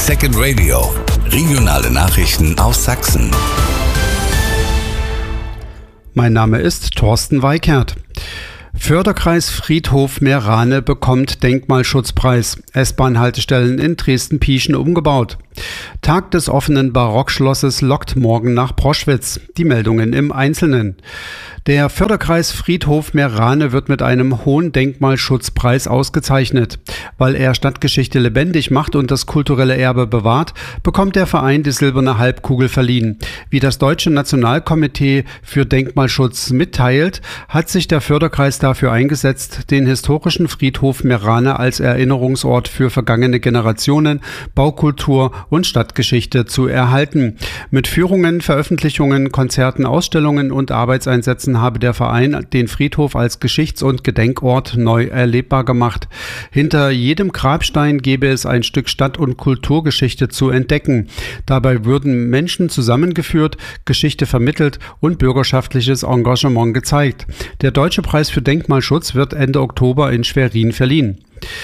Second Radio. Regionale Nachrichten aus Sachsen. Mein Name ist Thorsten Weikert. Förderkreis Friedhof Meerrane bekommt Denkmalschutzpreis. S-Bahn-Haltestellen in Dresden-Pieschen umgebaut. Tag des offenen Barockschlosses lockt morgen nach Proschwitz. Die Meldungen im Einzelnen. Der Förderkreis Friedhof Meerrane wird mit einem hohen Denkmalschutzpreis ausgezeichnet. Weil er Stadtgeschichte lebendig macht und das kulturelle Erbe bewahrt, bekommt der Verein die silberne Halbkugel verliehen. Wie das Deutsche Nationalkomitee für Denkmalschutz mitteilt, hat sich der Förderkreis dafür eingesetzt, den historischen Friedhof Meerrane als Erinnerungsort für vergangene Generationen, Baukultur und Stadtgeschichte zu erhalten. Mit Führungen, Veröffentlichungen, Konzerten, Ausstellungen und Arbeitseinsätzen habe der Verein den Friedhof als Geschichts- und Gedenkort neu erlebbar gemacht. Hinter jedem Grabstein gäbe es ein Stück Stadt- und Kulturgeschichte zu entdecken. Dabei würden Menschen zusammengeführt, Geschichte vermittelt und bürgerschaftliches Engagement gezeigt. Der Deutsche Preis für Denkmalschutz wird Ende Oktober in Schwerin verliehen.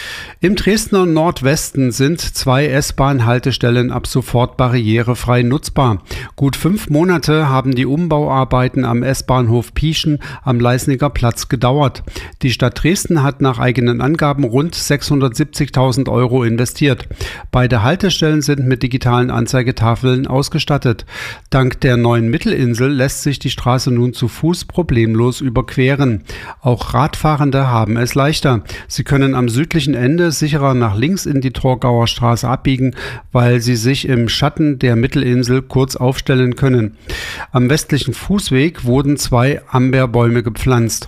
Im Dresdner Nordwesten sind 2 S-Bahn-Haltestellen ab sofort barrierefrei nutzbar. Gut 5 Monate haben die Umbauarbeiten am S-Bahnhof Pieschen am Leisniger Platz gedauert. Die Stadt Dresden hat nach eigenen Angaben rund 670.000 € investiert. Beide Haltestellen sind mit digitalen Anzeigetafeln ausgestattet. Dank der neuen Mittelinsel lässt sich die Straße nun zu Fuß problemlos überqueren. Auch Radfahrende haben es leichter. Sie können am südlichen Ende sicherer nach links in die Torgauer Straße abbiegen, weil sie sich im Schatten der Mittelinsel kurz aufstellen können. Am westlichen Fußweg wurden 2 Amberbäume gepflanzt.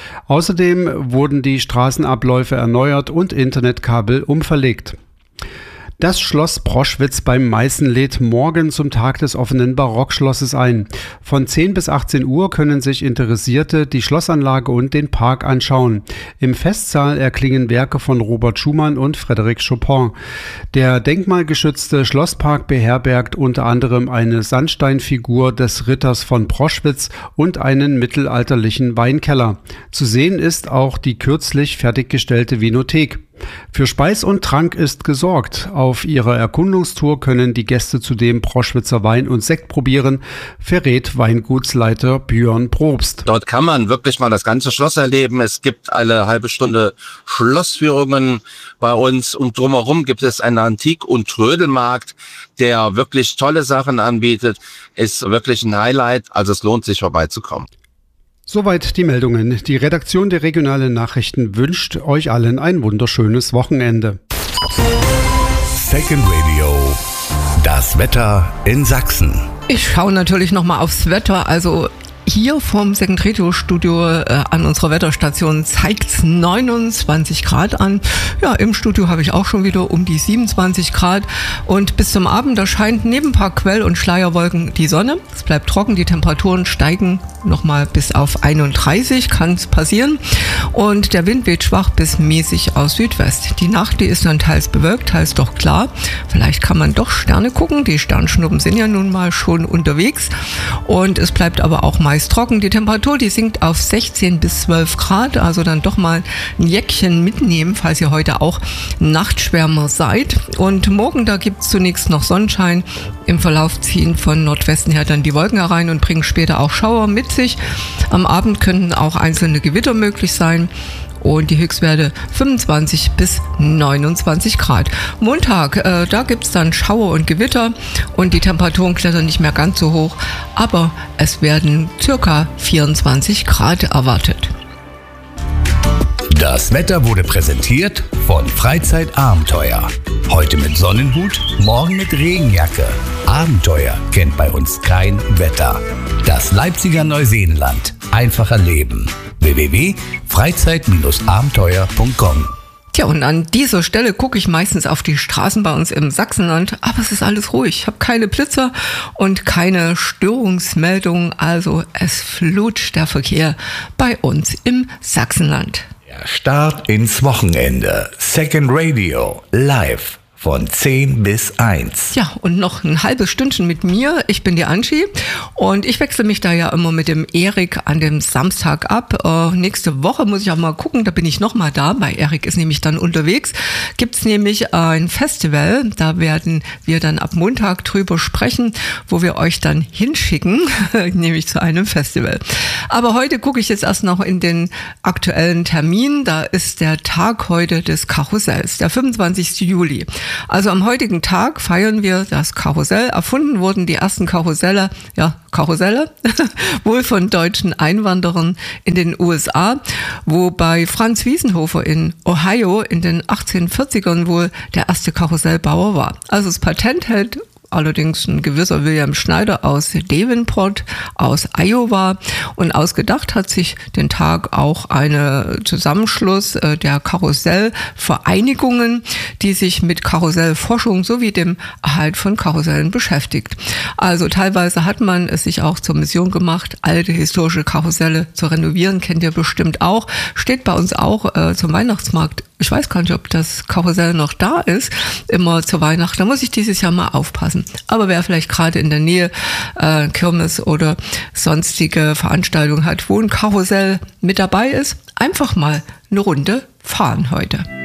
Außerdem wurden die Straßenabläufe erneuert und Internetkabel umverlegt. Das Schloss Proschwitz beim Meißen lädt morgen zum Tag des offenen Barockschlosses ein. Von 10 bis 18 Uhr können sich Interessierte die Schlossanlage und den Park anschauen. Im Festsaal erklingen Werke von Robert Schumann und Frédéric Chopin. Der denkmalgeschützte Schlosspark beherbergt unter anderem eine Sandsteinfigur des Ritters von Proschwitz und einen mittelalterlichen Weinkeller. Zu sehen ist auch die kürzlich fertiggestellte Vinothek. Für Speis und Trank ist gesorgt. Auf ihrer Erkundungstour können die Gäste zudem Proschwitzer Wein und Sekt probieren, verrät Weingutsleiter Björn Probst. Dort kann man wirklich mal das ganze Schloss erleben. Es gibt alle halbe Stunde Schlossführungen bei uns und drumherum gibt es einen Antik- und Trödelmarkt, der wirklich tolle Sachen anbietet. Ist wirklich ein Highlight, also es lohnt sich vorbeizukommen. Soweit die Meldungen. Die Redaktion der Regionalen Nachrichten wünscht euch allen ein wunderschönes Wochenende. Second Radio. Das Wetter in Sachsen. Ich schaue natürlich nochmal aufs Wetter. Also hier vom Second Radio Studio an unserer Wetterstation zeigt's 29 Grad an. Ja, im Studio habe ich auch schon wieder um die 27 Grad. Und bis zum Abend, da scheint neben ein paar Quell- und Schleierwolken die Sonne. Es bleibt trocken, die Temperaturen steigen nochmal bis auf 31, kann es passieren. Und der Wind weht schwach bis mäßig aus Südwest. Die Nacht, die ist dann teils bewölkt, teils doch klar. Vielleicht kann man doch Sterne gucken. Die Sternschnuppen sind ja nun mal schon unterwegs. Und es bleibt aber auch meist trocken. Die Temperatur, die sinkt auf 16 bis 12 Grad. Also dann doch mal ein Jäckchen mitnehmen, falls ihr heute auch Nachtschwärmer seid. Und morgen, da gibt es zunächst noch Sonnenschein. Im Verlauf ziehen von Nordwesten her dann die Wolken herein und bringen später auch Schauer mit sich. Am Abend könnten auch einzelne Gewitter möglich sein. Und die Höchstwerte 25 bis 29 Grad. Montag, da gibt es dann Schauer und Gewitter und die Temperaturen klettern nicht mehr ganz so hoch, aber es werden circa 24 Grad erwartet. Das Wetter wurde präsentiert von Freizeitabenteuer. Heute mit Sonnenhut, morgen mit Regenjacke. Abenteuer kennt bei uns kein Wetter. Das Leipziger Neuseenland. Einfacher Leben. www.freizeit-abenteuer.com. Tja, und an dieser Stelle gucke ich meistens auf die Straßen bei uns im Sachsenland, aber es ist alles ruhig. Ich habe keine Blitzer und keine Störungsmeldungen, also es flutscht der Verkehr bei uns im Sachsenland. Der Start ins Wochenende. Second Radio live von 10 bis 1. Ja, und noch ein halbes Stündchen mit mir. Ich bin die Anschi und ich wechsle mich da ja immer mit dem Erik an dem Samstag ab. Nächste Woche muss ich auch mal gucken, da bin ich nochmal da. Bei Erik ist nämlich dann unterwegs. Gibt's nämlich ein Festival, da werden wir dann ab Montag drüber sprechen, wo wir euch dann hinschicken, nämlich zu einem Festival. Aber heute gucke ich jetzt erst noch in den aktuellen Termin. Da ist der Tag heute des Karussells, der 25. Juli. Also am heutigen Tag feiern wir das Karussell. Erfunden wurden die ersten Karusselle, wohl von deutschen Einwanderern in den USA, wobei Franz Wiesenhofer in Ohio in den 1840ern wohl der erste Karussellbauer war. Also das Patent hält allerdings ein gewisser William Schneider aus Davenport, aus Iowa. Und ausgedacht hat sich den Tag auch ein Zusammenschluss der Karussellvereinigungen, die sich mit Karussellforschung sowie dem Erhalt von Karussellen beschäftigt. Also teilweise hat man es sich auch zur Mission gemacht, alte historische Karusselle zu renovieren, kennt ihr bestimmt auch. Steht bei uns auch zum Weihnachtsmarkt. Ich weiß gar nicht, ob das Karussell noch da ist, immer zur Weihnachten. Da muss ich dieses Jahr mal aufpassen. Aber wer vielleicht gerade in der Nähe Kirmes oder sonstige Veranstaltungen hat, wo ein Karussell mit dabei ist, einfach mal eine Runde fahren heute.